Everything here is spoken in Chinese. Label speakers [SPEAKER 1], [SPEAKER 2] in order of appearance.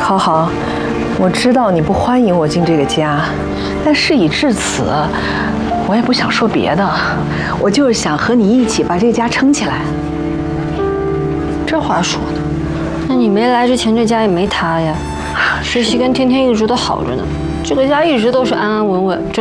[SPEAKER 1] 好好，我知道你不欢迎我进这个家，但事已至此，我也不想说别的，我就是想和你一起把这个家撑起来。
[SPEAKER 2] 这话说的，那你没来之前，这家也没塌呀。石溪跟天天一直都好着呢，这个家一直都是安安稳稳。